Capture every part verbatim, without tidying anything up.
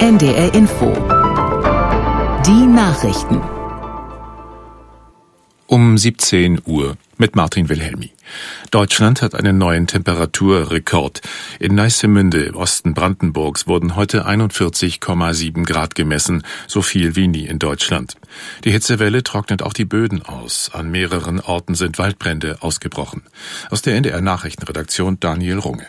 N D R Info. Die Nachrichten. Um siebzehn Uhr mit Martin Wilhelmi. Deutschland hat einen neuen Temperaturrekord. In Neissemünde im Osten Brandenburgs wurden heute einundvierzig Komma sieben Grad gemessen, so viel wie nie in Deutschland. Die Hitzewelle trocknet auch die Böden aus. An mehreren Orten sind Waldbrände ausgebrochen. Aus der N D R Nachrichtenredaktion Daniel Runge.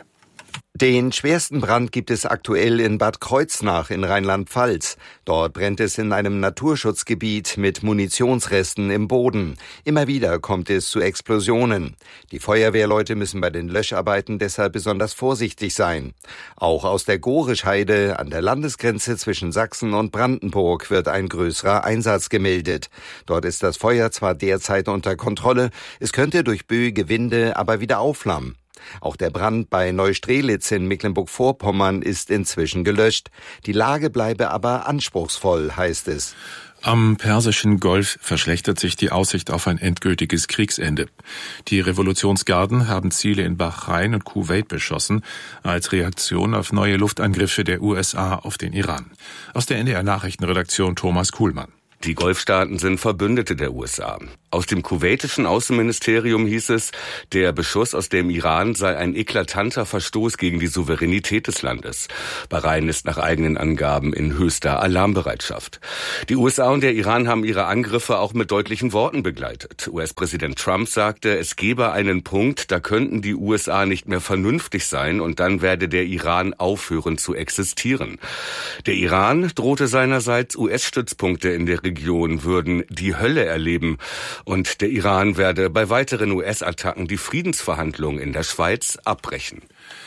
Den schwersten Brand gibt es aktuell in Bad Kreuznach in Rheinland-Pfalz. Dort brennt es in einem Naturschutzgebiet mit Munitionsresten im Boden. Immer wieder kommt es zu Explosionen. Die Feuerwehrleute müssen bei den Löscharbeiten deshalb besonders vorsichtig sein. Auch aus der Gorischheide an der Landesgrenze zwischen Sachsen und Brandenburg wird ein größerer Einsatz gemeldet. Dort ist das Feuer zwar derzeit unter Kontrolle, es könnte durch böige Winde aber wieder aufflammen. Auch der Brand bei Neustrelitz in Mecklenburg-Vorpommern ist inzwischen gelöscht. Die Lage bleibe aber anspruchsvoll, heißt es. Am Persischen Golf verschlechtert sich die Aussicht auf ein endgültiges Kriegsende. Die Revolutionsgarden haben Ziele in Bahrain und Kuwait beschossen, als Reaktion auf neue Luftangriffe der U S A auf den Iran. Aus der N D R Nachrichtenredaktion Thomas Kuhlmann. Die Golfstaaten sind Verbündete der U S A. Aus dem kuwaitischen Außenministerium hieß es, der Beschuss aus dem Iran sei ein eklatanter Verstoß gegen die Souveränität des Landes. Bahrain ist nach eigenen Angaben in höchster Alarmbereitschaft. Die U S A und der Iran haben ihre Angriffe auch mit deutlichen Worten begleitet. U S-Präsident Trump sagte, es gebe einen Punkt, da könnten die U S A nicht mehr vernünftig sein und dann werde der Iran aufhören zu existieren. Der Iran drohte seinerseits, U S-Stützpunkte in der Region würden die Hölle erleben und der Iran werde bei weiteren U S-Attacken die Friedensverhandlungen in der Schweiz abbrechen.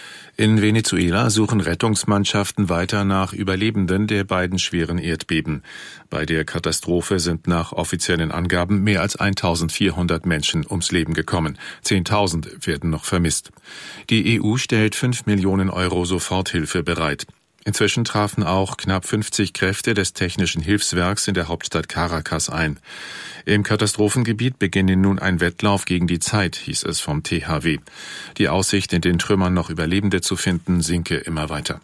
In Venezuela suchen Rettungsmannschaften weiter nach Überlebenden der beiden schweren Erdbeben. Bei der Katastrophe sind nach offiziellen Angaben mehr als eintausendvierhundert Menschen ums Leben gekommen. Zehntausend werden noch vermisst. Die E U stellt fünf Millionen Euro Soforthilfe bereit. Inzwischen trafen auch knapp fünfzig Kräfte des Technischen Hilfswerks in der Hauptstadt Caracas ein. Im Katastrophengebiet beginne nun ein Wettlauf gegen die Zeit, hieß es vom T H W. Die Aussicht, in den Trümmern noch Überlebende zu finden, sinke immer weiter.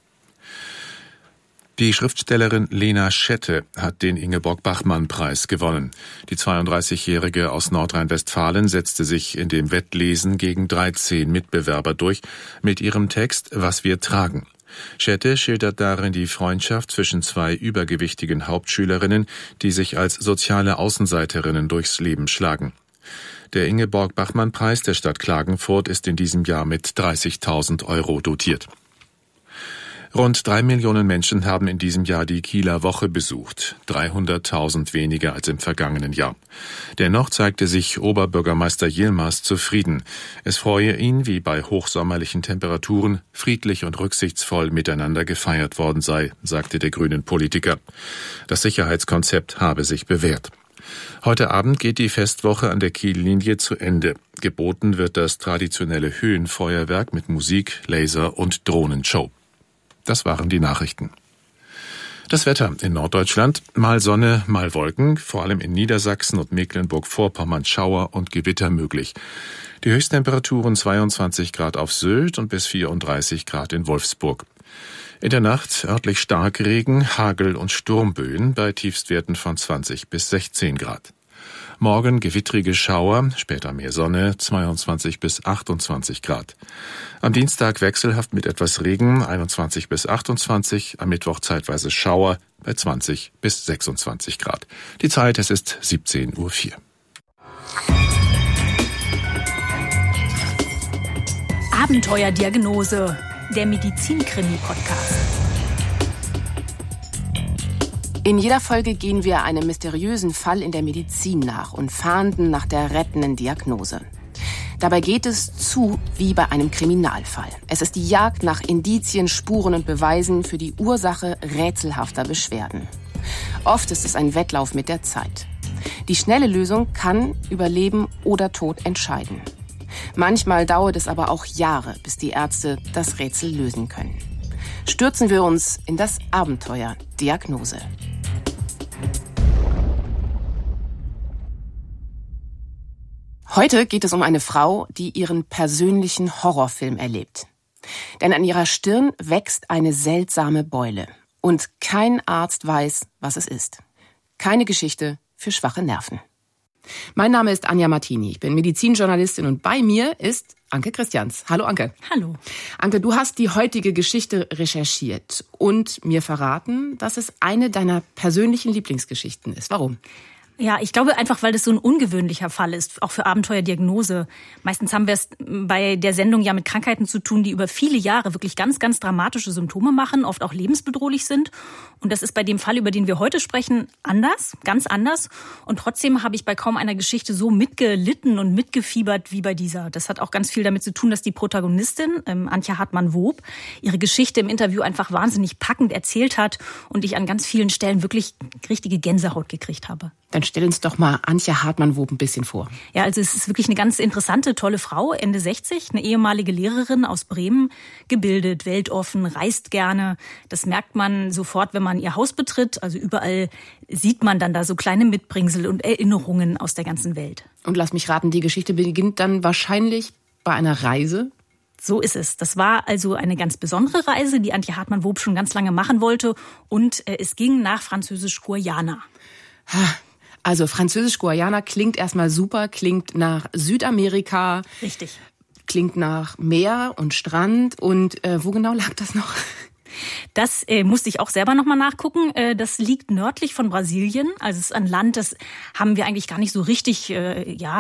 Die Schriftstellerin Lena Schette hat den Ingeborg-Bachmann-Preis gewonnen. Die zweiunddreißigjährige aus Nordrhein-Westfalen setzte sich in dem Wettlesen gegen dreizehn Mitbewerber durch mit ihrem Text »Was wir tragen«. Schette schildert darin die Freundschaft zwischen zwei übergewichtigen Hauptschülerinnen, die sich als soziale Außenseiterinnen durchs Leben schlagen. Der Ingeborg-Bachmann-Preis der Stadt Klagenfurt ist in diesem Jahr mit dreißigtausend Euro dotiert. Rund drei Millionen Menschen haben in diesem Jahr die Kieler Woche besucht, dreihunderttausend weniger als im vergangenen Jahr. Dennoch zeigte sich Oberbürgermeister Yilmaz zufrieden. Es freue ihn, wie bei hochsommerlichen Temperaturen friedlich und rücksichtsvoll miteinander gefeiert worden sei, sagte der grünen Politiker. Das Sicherheitskonzept habe sich bewährt. Heute Abend geht die Festwoche an der Kiellinie zu Ende. Geboten wird das traditionelle Höhenfeuerwerk mit Musik, Laser und Drohnenshow. Das waren die Nachrichten. Das Wetter in Norddeutschland, mal Sonne, mal Wolken, vor allem in Niedersachsen und Mecklenburg-Vorpommern Schauer und Gewitter möglich. Die Höchsttemperaturen zweiundzwanzig Grad auf Sylt und bis vierunddreißig Grad in Wolfsburg. In der Nacht örtlich Starkregen, Hagel und Sturmböen bei Tiefstwerten von zwanzig bis sechzehn Grad. Morgen gewittrige Schauer, später mehr Sonne, zweiundzwanzig bis achtundzwanzig Grad. Am Dienstag wechselhaft mit etwas Regen, einundzwanzig bis achtundzwanzig, am Mittwoch zeitweise Schauer bei zwanzig bis sechsundzwanzig Grad. Die Zeit, es ist siebzehn Uhr vier. Abenteuerdiagnose, der Medizin-Krimi-Podcast. In jeder Folge gehen wir einem mysteriösen Fall in der Medizin nach und fahnden nach der rettenden Diagnose. Dabei geht es zu wie bei einem Kriminalfall. Es ist die Jagd nach Indizien, Spuren und Beweisen für die Ursache rätselhafter Beschwerden. Oft ist es ein Wettlauf mit der Zeit. Die schnelle Lösung kann über Leben oder Tod entscheiden. Manchmal dauert es aber auch Jahre, bis die Ärzte das Rätsel lösen können. Stürzen wir uns in das Abenteuer Diagnose. Heute geht es um eine Frau, die ihren persönlichen Horrorfilm erlebt. Denn an ihrer Stirn wächst eine seltsame Beule. Und kein Arzt weiß, was es ist. Keine Geschichte für schwache Nerven. Mein Name ist Anja Martini. Ich bin Medizinjournalistin und bei mir ist Anke Christians. Hallo Anke. Hallo. Anke, du hast die heutige Geschichte recherchiert und mir verraten, dass es eine deiner persönlichen Lieblingsgeschichten ist. Warum? Ja, ich glaube einfach, weil das so ein ungewöhnlicher Fall ist, auch für Abenteuerdiagnose. Meistens haben wir es bei der Sendung ja mit Krankheiten zu tun, die über viele Jahre wirklich ganz, ganz dramatische Symptome machen, oft auch lebensbedrohlich sind. Und das ist bei dem Fall, über den wir heute sprechen, anders, ganz anders. Und trotzdem habe ich bei kaum einer Geschichte so mitgelitten und mitgefiebert wie bei dieser. Das hat auch ganz viel damit zu tun, dass die Protagonistin, ähm, Antje Hartmann-Wob, ihre Geschichte im Interview einfach wahnsinnig packend erzählt hat und ich an ganz vielen Stellen wirklich richtige Gänsehaut gekriegt habe. Dann stell uns doch mal Antje Hartmann-Wob ein bisschen vor. Ja, also es ist wirklich eine ganz interessante, tolle Frau, Ende sechzig, eine ehemalige Lehrerin aus Bremen, gebildet, weltoffen, reist gerne. Das merkt man sofort, wenn man ihr Haus betritt. Also überall sieht man dann da so kleine Mitbringsel und Erinnerungen aus der ganzen Welt. Und lass mich raten, die Geschichte beginnt dann wahrscheinlich bei einer Reise? So ist es. Das war also eine ganz besondere Reise, die Antje Hartmann-Wob schon ganz lange machen wollte. Und äh, es ging nach Französisch-Guayana. Also Französisch-Guayana klingt erstmal super, klingt nach Südamerika. Richtig. Klingt nach Meer und Strand. Und äh, wo genau lag das noch? Das äh, musste ich auch selber nochmal nachgucken. Äh, das liegt nördlich von Brasilien. Also es ist ein Land, das haben wir eigentlich gar nicht so richtig, äh, ja,